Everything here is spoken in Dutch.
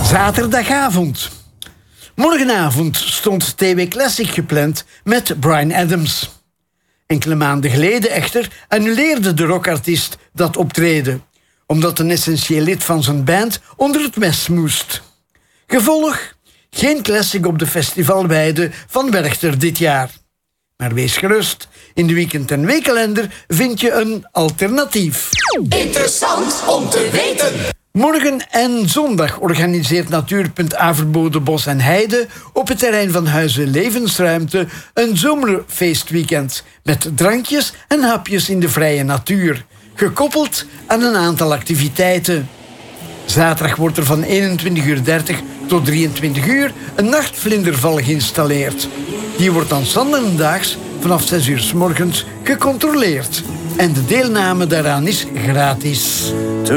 Zaterdagavond. Morgenavond stond TW Classic gepland met Bryan Adams. Enkele maanden geleden echter annuleerde de rockartiest dat optreden, omdat een essentieel lid van zijn band onder het mes moest. Gevolg: geen classic op de festivalweide van Werchter dit jaar. Maar wees gerust, in de weekend- en weekkalender vind je een alternatief. Interessant om te weten. Morgen en zondag organiseert Natuurpunt Averboden Bos en Heide op het terrein van Huizen Levensruimte een zomerfeestweekend met drankjes en hapjes in de vrije natuur, gekoppeld aan een aantal activiteiten. Zaterdag wordt er van 21:30 tot 23 uur een nachtvlinderval geïnstalleerd. Die wordt dan zondagdaags vanaf 6 uur 's morgens gecontroleerd. En de deelname daaraan is gratis.